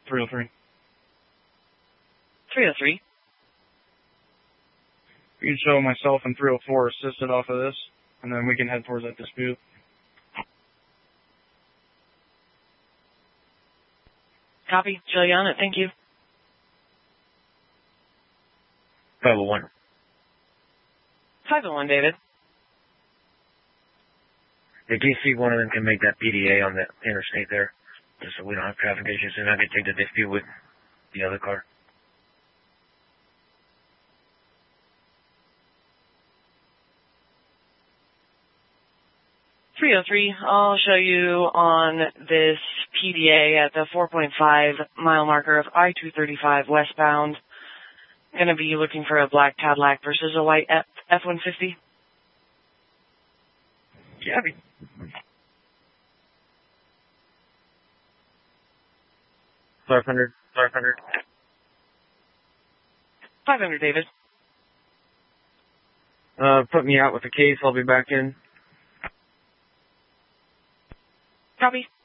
303. 303. You can show myself and 304 assisted off of this, and then we can head towards that dispute. Copy. Show you on it. Thank you. 501. 501, David. If you see one of them can make that PDA on the interstate there, just so we don't have traffic issues, and I can take the dispute with the other car. I'll show you on this PDA at the 4.5 mile marker of I-235 westbound. Going to be looking for a black Cadillac versus a white F-150. Yeah. 500. 500, David. Put me out with the case. I'll be back in. Copy.